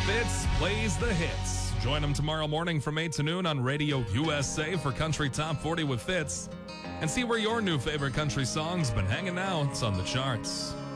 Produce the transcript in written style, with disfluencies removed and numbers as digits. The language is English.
Fitz plays the hits. Join him tomorrow morning from 8 to noon on Radio USA for Country Top 40 with Fitz. And see where your new favorite country song's been hanging out on the charts.